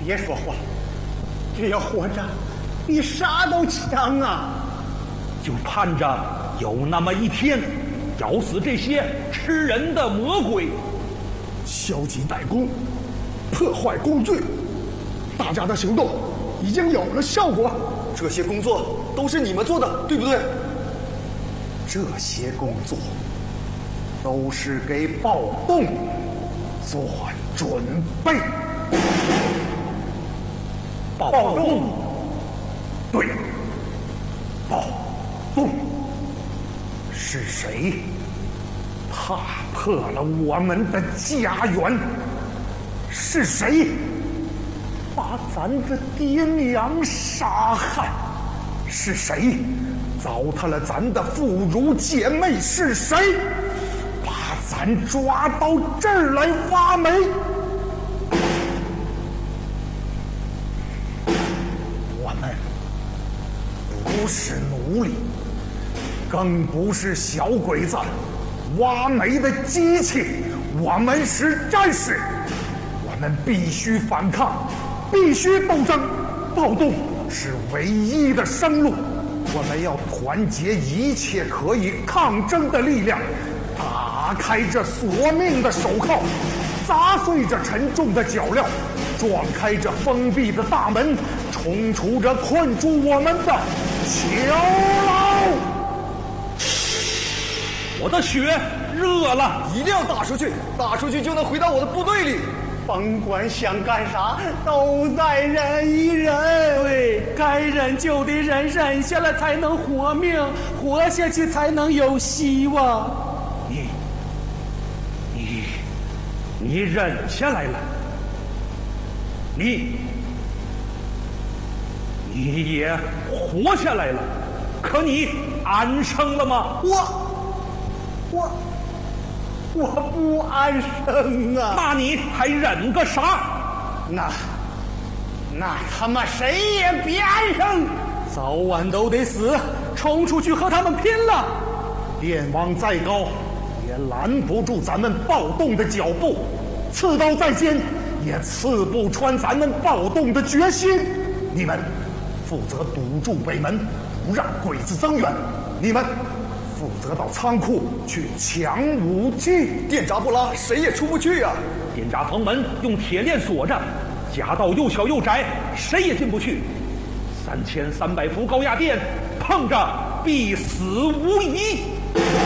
别说话，只要活着，比啥都强啊！ 就盼着有那么一天，咬死这些吃人的魔鬼。 消极怠工，破坏工具，大家的行动已经有了效果。 这些工作都是你们做的，对不对？ 这些工作都是给暴动做准备。暴动，对，暴动是谁踏破了我们的家园？是谁把咱的爹娘杀害？是谁糟蹋了咱的妇孺姐妹？是谁把咱抓到这儿来挖煤？我们不是奴隶，更不是小鬼子挖煤的机器，我们是战士，我们必须反抗，必须斗争，暴动是唯一的生路。我们要团结一切可以抗争的力量，打开这索命的手铐，砸碎这沉重的脚镣，撞开这封闭的大门，冲出这困住我们的囚牢。 我的血热了， 一定要打出去，打出去就能回到我的部队里。 甭管想干啥，都再忍一忍。 对，该忍就得忍，忍下来才能活命，活下去才能有希望。 你忍下来了，你也活下来了，可你安生了吗？ 我不安生啊！ 那你还忍个啥？ 那他妈谁也别安生， 早晚都得死，冲出去和他们拼了！ 电网再高，也拦不住咱们暴动的脚步；刺刀再尖，也刺不穿咱们暴动的决心。你们负责堵住北门，不让鬼子增援；你们负责到仓库去抢武器。 电闸不拉，谁也出不去啊！ 电闸房门用铁链锁着，夹道又小又窄，谁也进不去。3300伏高压电，碰着必死无疑。